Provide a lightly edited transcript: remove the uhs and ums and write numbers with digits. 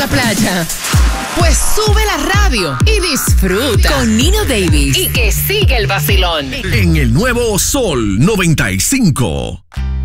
la playa? Pues sube la radio y disfruta con Nino Davis y que siga el vacilón en el nuevo Sol 95.